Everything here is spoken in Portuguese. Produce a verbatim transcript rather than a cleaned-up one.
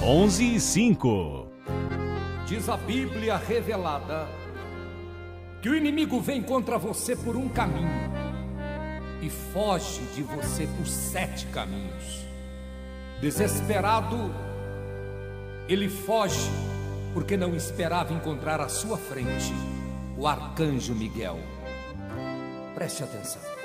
onze e cinco. Diz a Bíblia revelada que o inimigo vem contra você por um caminho e foge de você por sete caminhos. Desesperado, ele foge porque não esperava encontrar à sua frente o arcanjo Miguel. Preste atenção.